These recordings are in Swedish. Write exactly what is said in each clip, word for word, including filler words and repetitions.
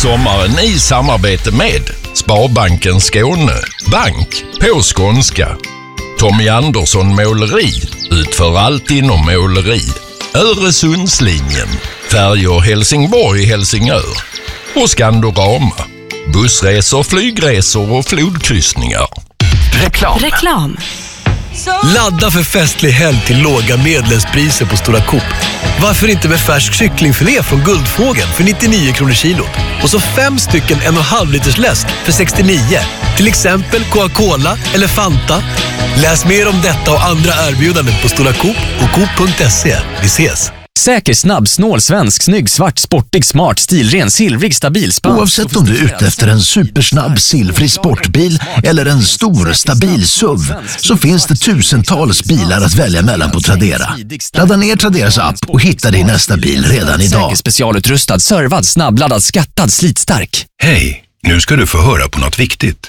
sommaren i samarbete med Sparbanken Skåne, bank på skånska. Tommy Andersson Måleri utför allt inom måleri. Öresundslinjen, färjor Helsingborg-Helsingör och Skandorama, bussresor, flygresor och flodkryssningar. Reklam. Reklam. Ladda för festlig helg till låga medlemspriser på Stora Coop. Varför inte med färsk kycklingfilé från Guldfågeln för nittionio kronor kilot? Och så fem stycken en och en halv liters läsk för sextionio. Till exempel Coca-Cola eller Fanta. Läs mer om detta och andra erbjudanden på Stora Coop och coop punkt se. Vi ses! Säker, snabb, snål, svensk, snygg, svart, sportig, smart, stilren, silvrig, stabil, spansk. Oavsett om du är ute efter en supersnabb, silvrig sportbil eller en stor, stabil S U V, så finns det tusentals bilar att välja mellan på Tradera. Ladda ner Traderas app och hitta din nästa bil redan idag. Säker, specialutrustad, servad, snabbladdad, skattad, slitstark. Hej, nu ska du få höra på något viktigt.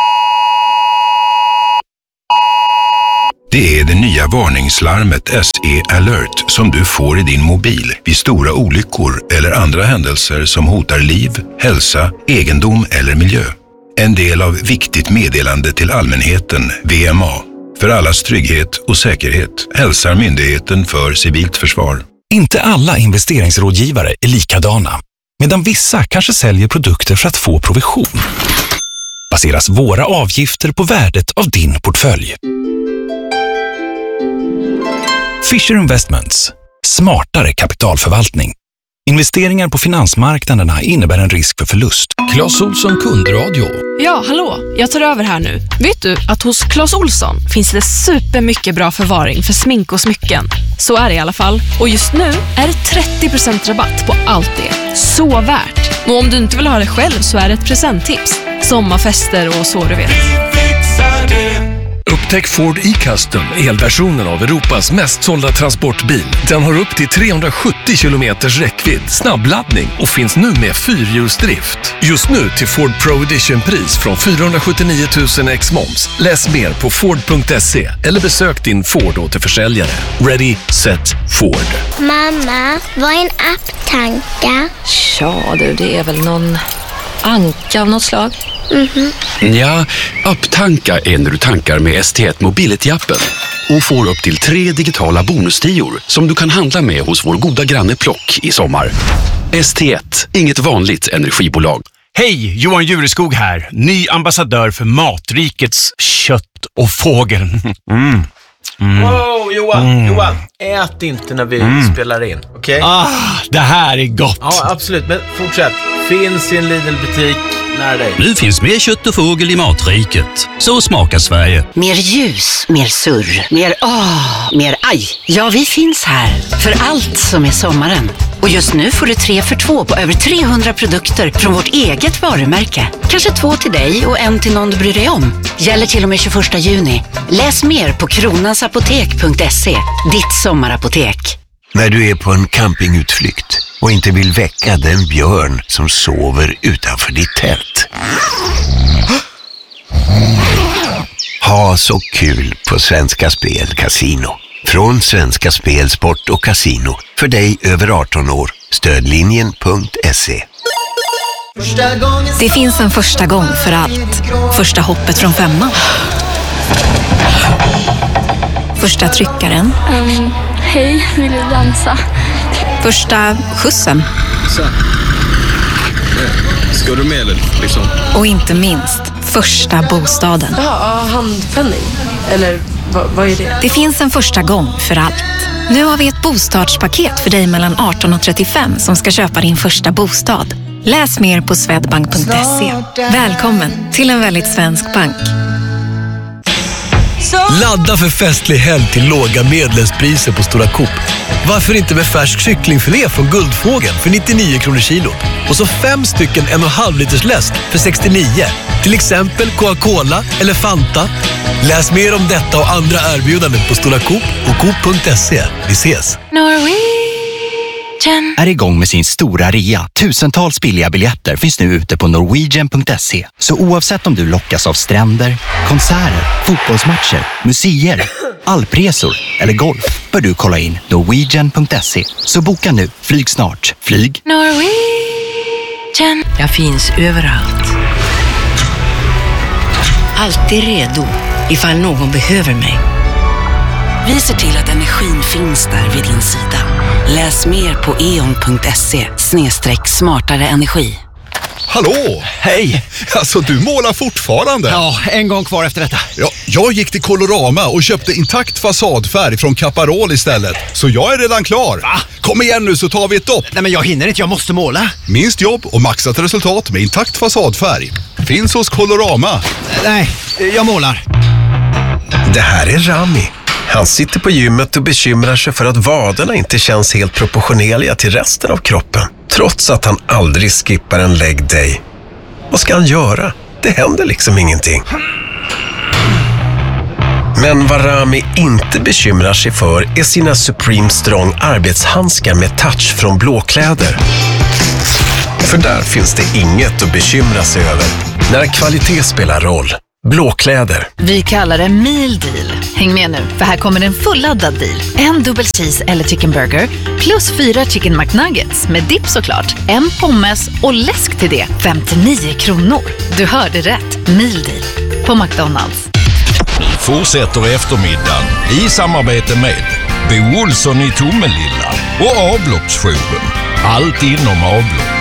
Det är det nya varningslarmet S E Alert som du får i din mobil vid stora olyckor eller andra händelser som hotar liv, hälsa, egendom eller miljö. En del av viktigt meddelande till allmänheten, V M A. För allas trygghet och säkerhet hälsar Myndigheten för civilt försvar. Inte alla investeringsrådgivare är likadana. Medan vissa kanske säljer produkter för att få provision, baseras våra avgifter på värdet av din portfölj. Fisher Investments. Smartare kapitalförvaltning. Investeringar på finansmarknaderna innebär en risk för förlust. Clas Ohlson kundradio. Ja, hallå. Jag tar över här nu. Vet du att hos Clas Ohlson finns det supermycket bra förvaring för smink och smycken. Så är det i alla fall. Och just nu är det trettio procent rabatt på allt det. Så värt. Och om du inte vill ha det själv så är det ett presenttips. Sommarfester och så du vet. Upptäck Ford E-Custom, elversionen av Europas mest sålda transportbil. Den har upp till trehundrasjuttio kilometers räckvidd, snabbladdning och finns nu med fyrhjulsdrift. Just nu till Ford Pro Edition-pris från fyrahundrasjuttionio tusen ex moms. Läs mer på ford punkt se eller besök din Ford återförsäljare. Ready, set, Ford. Mamma, vad är en apptanka? Ja du, det är väl någon anka av något slag. Mhm. Ja, apptanka är när du tankar med S T ett Mobility-appen och får upp till tre digitala bonustior som du kan handla med hos vår goda granne Plock i sommar. S T ett, inget vanligt energibolag. Hej, Johan Jureskog här. Ny ambassadör för Matrikets kött och fågel. Mm. Mm. Wow, Johan, Mm. Johan, ät inte när vi Mm. spelar in, okej? Okay? Ah, det här är gott. Ja, absolut, men fortsätt. Finns i en Lidl-butik nära dig. Nu finns mer kött och fågel i Matriket. Så smakar Sverige. Mer ljus, mer surr, mer åh, mer aj. Ja, vi finns här för allt som är sommaren. Och just nu får du tre för två på över trehundra produkter från vårt eget varumärke. Kanske två till dig och en till någon du bryr dig om. Gäller till och med tjugoförsta juni. Läs mer på kronansapotek punkt se. Ditt sommarapotek. När du är på en campingutflykt och inte vill väcka den björn som sover utanför ditt tält. Ha så kul på Svenska Spel Casino. Från Svenska Spel, Sport och Casino. För dig över arton år. Stödlinjen punkt se. Det finns en första gång för allt. Första hoppet från femman. Första tryckaren. Um, hej, vill du dansa? Första skjutsen. Så. Ska du med eller liksom? Och inte minst, första bostaden. Ja, handpenning. Eller vad, vad är det? Det finns en första gång för allt. Nu har vi ett bostadspaket för dig mellan arton och trettiofem som ska köpa din första bostad. Läs mer på swedbank punkt se. Välkommen till en väldigt svensk bank. Ladda för festlig helg till låga medlemspriser på Stora Coop. Varför inte med färsk kycklingfilé från Guldfågeln för nittionio kronor kilot? Och så fem stycken en och en halv liters läsk för sextionio. Till exempel Coca-Cola eller Fanta. Läs mer om detta och andra erbjudanden på Stora Coop och coop punkt se. Vi ses! Norwegian är igång med sin stora rea. Tusentals billiga biljetter finns nu ute på norwegian punkt se. Så oavsett om du lockas av stränder, konserter, fotbollsmatcher, museer, alpresor eller golf, bör du kolla in norwegian punkt se. Så boka nu, flyg snart. Flyg Norwegian. Känn, jag finns överallt. Alltid redo ifall någon behöver mig. Vi ser till att energin finns där vid din sida. Läs mer på e o n punkt se snedstreck smartare energi. Hallå! Hej! Alltså, du målar fortfarande. Ja, en gång kvar efter detta. Ja, jag gick till Colorama och köpte intakt fasadfärg från Caparol istället. Så jag är redan klar. Va? Kom igen nu så tar vi ett dopp. Nej, men jag hinner inte, jag måste måla. Minst jobb och maxat resultat med intakt fasadfärg. Finns hos Colorama. Nej, jag målar. Det här är Rami. Han sitter på gymmet och bekymrar sig för att vaderna inte känns helt proportionerliga till resten av kroppen. Trots att han aldrig skippar en leg day. Vad ska han göra? Det händer liksom ingenting. Men vad Rami inte bekymrar sig för är sina Supreme Strong arbetshandskar med touch från Blåkläder. För där finns det inget att bekymra sig över när kvalitet spelar roll. Blåkläder. Vi kallar det Meal Deal. Häng med nu, för här kommer en fulladdad deal. En dubbel cheese eller chicken burger plus fyra chicken McNuggets med dipp såklart. En pommes och läsk till det. femtionio kronor. Du hörde rätt. Meal Deal. På McDonalds. Nu fortsätter eftermiddagen i samarbete med Bo Olsson i Tomelilla och Avloppsjouren. Allt inom avlopp.